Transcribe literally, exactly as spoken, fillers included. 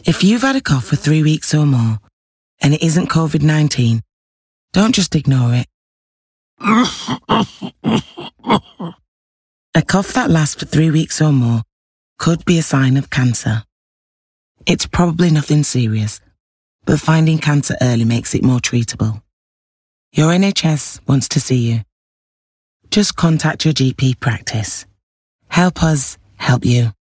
If you've had a cough for three weeks or more, and it isn't COVID nineteen, don't just ignore it. A cough that lasts for three weeks or more could be a sign of cancer. It's probably nothing serious, but finding cancer early makes it more treatable. Your N H S wants to see you. Just contact your G P practice. Help us help you.